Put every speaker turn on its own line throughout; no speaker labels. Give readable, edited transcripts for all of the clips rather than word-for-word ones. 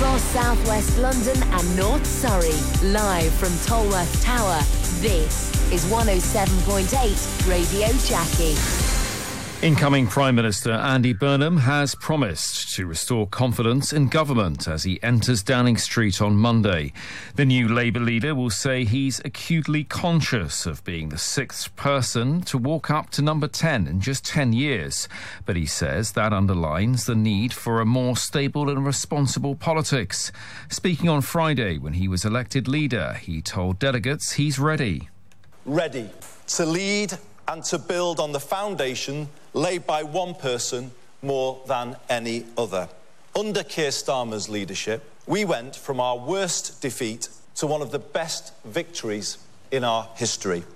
across southwest London and North Surrey. Live from Tolworth Tower, this is 107.8 Radio Jackie.
Incoming Prime Minister Andy Burnham has promised to restore confidence in government as he enters Downing Street on Monday. The new Labour leader will say he's acutely conscious of being the sixth person to walk up to number 10 in just 10 years. But he says that underlines the need for a more stable and responsible politics. Speaking on Friday when he was elected leader, he told delegates he's ready.
Ready to lead and to build on the foundation laid by one person more than any other. Under Keir Starmer's leadership, we went from our worst defeat to one of the best victories in our history.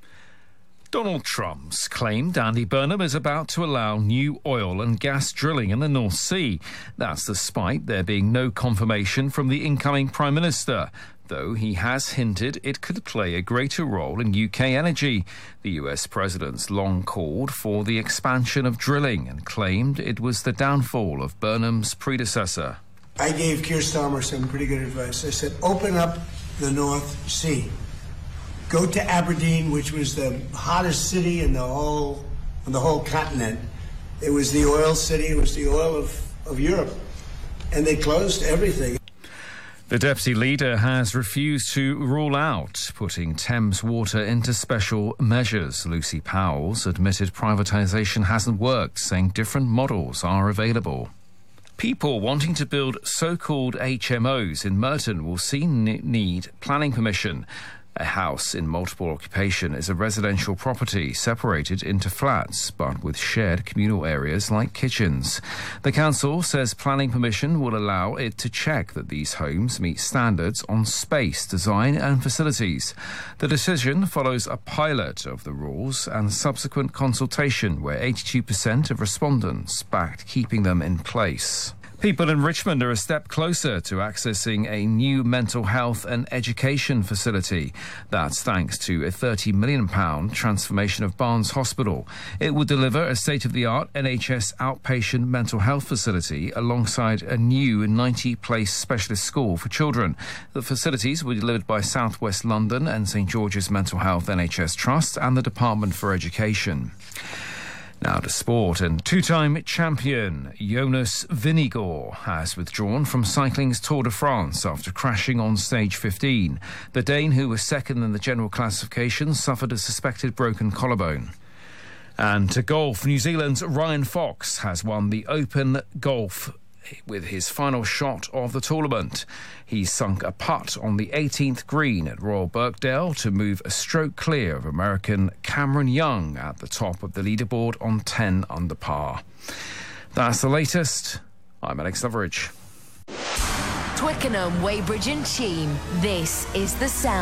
Donald Trump's claimed Andy Burnham is about to allow new oil and gas drilling in the North Sea. That's despite there being no confirmation from the incoming Prime Minister, though he has hinted it could play a greater role in UK energy. The US President's long called for the expansion of drilling and claimed it was the downfall of Burnham's predecessor.
I gave Keir Starmer some pretty good advice. I said, open up the North Sea. Go to Aberdeen, which was the hottest city in the whole continent. It was the oil city. It was the oil of Europe. And they closed everything.
The deputy leader has refused to rule out putting Thames Water into special measures. Lucy Powell's admitted privatisation hasn't worked, saying different models are available. People wanting to build so-called HMOs in Merton will soon need planning permission. A house in multiple occupation is a residential property separated into flats, but with shared communal areas like kitchens. The council says planning permission will allow it to check that these homes meet standards on space, design and facilities. The decision follows a pilot of the rules and subsequent consultation where 82% of respondents backed keeping them in place. People in Richmond are a step closer to accessing a new mental health and education facility. That's thanks to a £30 million transformation of Barnes Hospital. It will deliver a state-of-the-art NHS outpatient mental health facility alongside a new 90-place specialist school for children. The facilities were delivered by South West London and St George's Mental Health NHS Trust and the Department for Education. Now to sport, and two-time champion Jonas Vingegaard has withdrawn from cycling's Tour de France after crashing on stage 15. The Dane, who was second in the general classification, suffered a suspected broken collarbone. And to golf, New Zealand's Ryan Fox has won the Open Golf with his final shot of the tournament. He sunk a putt on the 18th green at Royal Birkdale to move a stroke clear of American Cameron Young at the top of the leaderboard on 10 under par. That's the latest. I'm Alex Loveridge.
Twickenham, Weybridge and Cheam. This is The Sound.